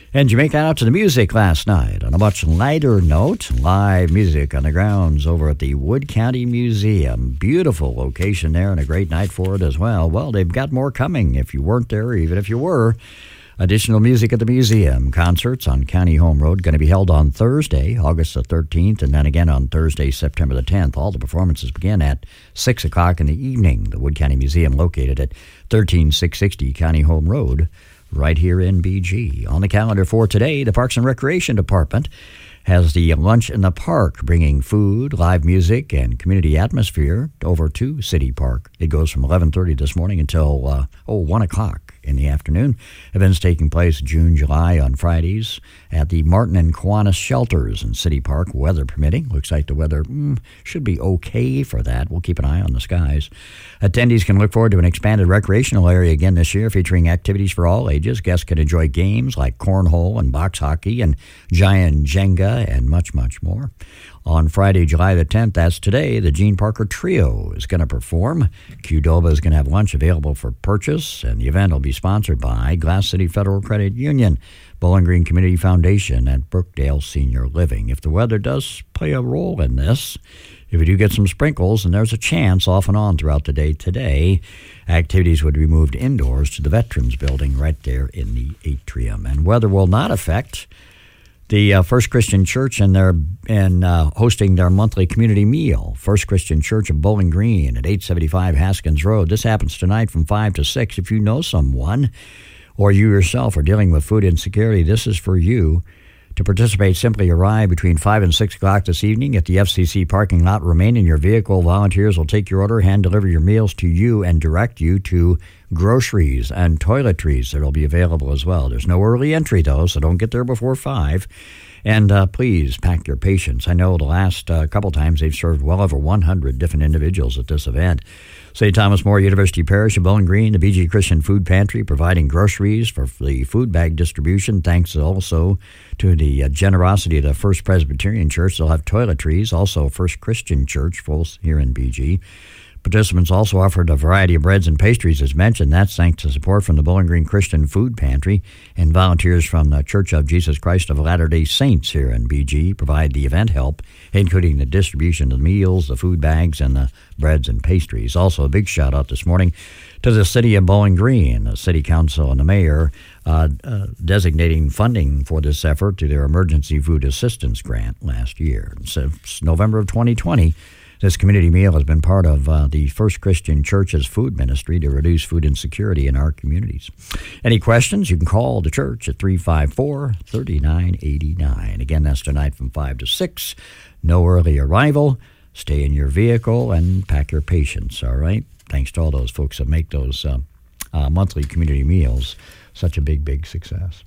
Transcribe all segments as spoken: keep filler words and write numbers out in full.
And you make that out to the music last night. On a much lighter note, live music on the grounds over at the Wood County Museum. Beautiful location there and a great night for it as well. Well, they've got more coming if you weren't there, even if you were. Additional music at the museum. Concerts on County Home Road going to be held on Thursday, August the thirteenth, and then again on Thursday, September the tenth. All the performances begin at six o'clock in the evening. The Wood County Museum located at thirteen six sixty County Home Road, right here in B G. On the calendar for today, the Parks and Recreation Department has the Lunch in the Park, bringing food, live music, and community atmosphere over to City Park. It goes from eleven thirty this morning until, uh, oh, one o'clock in the afternoon. Events taking place June, July on Fridays at the Martin and Kiwanis shelters in City Park, weather permitting. Looks like the weather mm, should be okay for that. We'll keep an eye on the skies. Attendees can look forward to an expanded recreational area again this year, featuring activities for all ages. Guests can enjoy games like cornhole and box hockey and giant Jenga and much, much more. On Friday, July the tenth, that's today, the Gene Parker Trio is going to perform. Qdoba is going to have lunch available for purchase, and the event will be sponsored by Glass City Federal Credit Union, Bowling Green Community Foundation, and Brookdale Senior Living. If the weather does play a role in this, if we do get some sprinkles, and there's a chance off and on throughout the day today, activities would be moved indoors to the Veterans Building right there in the atrium. And weather will not affect the uh, First Christian Church and their and uh, hosting their monthly community meal. First Christian Church of Bowling Green at eight seventy-five Haskins Road. This happens tonight from five to six. If you know someone or you yourself are dealing with food insecurity, this is for you. To participate, simply arrive between five and six o'clock this evening at the F C C parking lot. Remain in your vehicle. Volunteers will take your order, hand deliver your meals to you, and direct you to groceries and toiletries that will be available as well. There's no early entry, though, so don't get there before five. And uh, please pack your patience. I know the last uh, couple times they've served well over one hundred different individuals at this event. Saint Thomas More University Parish of Bowling Green, the B G Christian Food Pantry, providing groceries for the food bag distribution. Thanks also to the uh, generosity of the First Presbyterian Church. They'll have toiletries. Also, First Christian Church, both here in B G. Participants also offered a variety of breads and pastries, as mentioned. That's thanks to support from the Bowling Green Christian Food Pantry, and volunteers from the Church of Jesus Christ of Latter-day Saints here in B G provide the event help, including the distribution of the meals, the food bags, and the breads and pastries. Also, a big shout-out this morning to the City of Bowling Green, the City Council and the Mayor, uh, uh, designating funding for this effort to their Emergency Food Assistance Grant last year. Since November of twenty twenty, this community meal has been part of uh, the First Christian Church's food ministry to reduce food insecurity in our communities. Any questions? You can call the church at three five four, three nine eight nine. Again, that's tonight from five to six. No early arrival. Stay in your vehicle and pack your patience, all right? Thanks to all those folks that make those uh, uh, monthly community meals such a big, big success.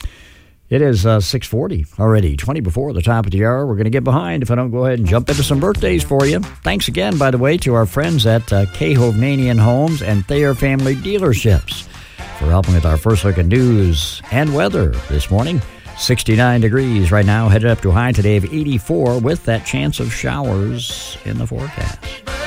It is uh, six forty already, twenty before the top of the hour. We're going to get behind if I don't go ahead and jump into some birthdays for you. Thanks again, by the way, to our friends at uh, K. Hovnanian Homes and Thayer Family Dealerships for helping with our first look at news and weather this morning. sixty-nine degrees right now, headed up to a high today of eighty-four with that chance of showers in the forecast.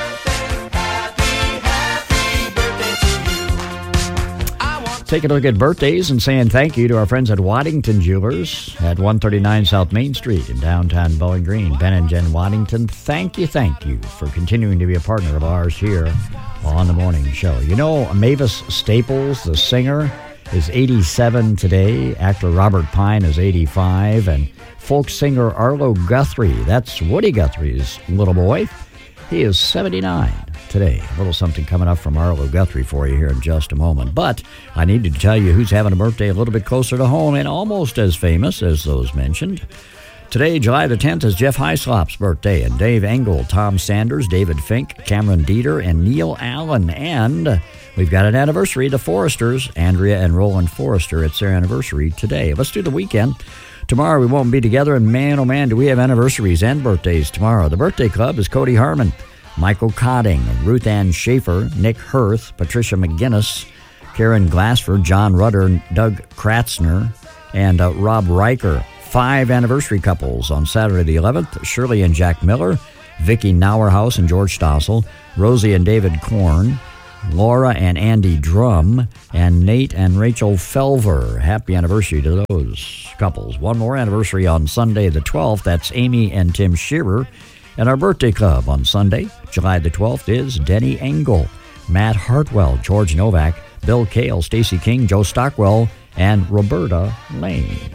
Taking a look at birthdays and saying thank you to our friends at Waddington Jewelers at one thirty-nine South Main Street in downtown Bowling Green. Ben and Jen Waddington, thank you, thank you for continuing to be a partner of ours here on the morning show. You know, Mavis Staples, the singer, is eighty-seven today. Actor Robert Pine is eighty-five. And folk singer Arlo Guthrie, that's Woody Guthrie's little boy, he is seventy-nine today. A little something coming up from Arlo Guthrie for you here in just a moment. But I need to tell you who's having a birthday a little bit closer to home and almost as famous as those mentioned. Today, July the tenth, is Jeff Hyslop's birthday, and Dave Engel, Tom Sanders, David Fink, Cameron Dieter, and Neil Allen. And we've got an anniversary, the Forresters, Andrea and Roland Forrester. It's their anniversary today. Let's do the weekend. Tomorrow we won't be together, and man, oh man, do we have anniversaries and birthdays tomorrow. The birthday club is Cody Harmon, Michael Cotting, Ruth Ann Schaefer, Nick Hirth, Patricia McGinnis, Karen Glassford, John Rudder, Doug Kratzner, and uh, Rob Riker. Five anniversary couples on Saturday the eleventh, Shirley and Jack Miller, Vicky Nauerhaus and George Stossel, Rosie and David Korn, Laura and Andy Drum, and Nate and Rachel Felver. Happy anniversary to those couples. One more anniversary on Sunday the twelfth. That's Amy and Tim Shearer. And our birthday club on Sunday, July the twelfth, is Denny Engel, Matt Hartwell, George Novak, Bill Kale, Stacey King, Joe Stockwell, and Roberta Lane.